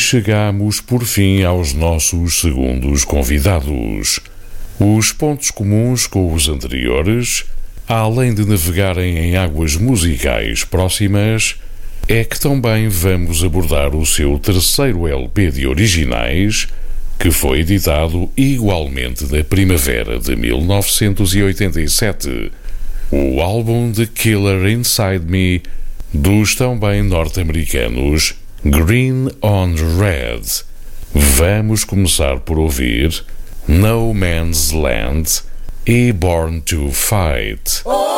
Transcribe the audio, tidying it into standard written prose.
chegamos por fim aos nossos segundos convidados. Os pontos comuns com os anteriores, além de navegarem em águas musicais próximas, é que também vamos abordar o seu terceiro LP de originais, que foi editado igualmente na primavera de 1987, o álbum The Killer Inside Me, dos também norte-americanos Green on Red. Vamos começar por ouvir No Man's Land e Born to Fight.